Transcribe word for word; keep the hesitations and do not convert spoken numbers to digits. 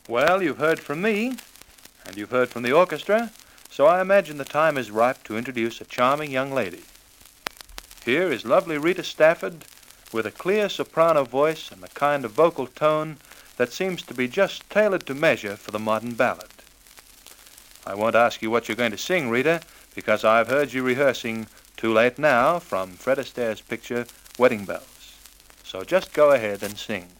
Well, you've heard from me, and you've heard from the orchestra, so I imagine the time is ripe to introduce a charming young lady. Here is lovely Rita Stafford with a clear soprano voice and the kind of vocal tone that seems to be just tailored to measure for the modern ballad. I won't ask you what you're going to sing, Rita, because I've heard you rehearsing Too Late Now from Fred Astaire's picture, Wedding Bells. So just go ahead and sing.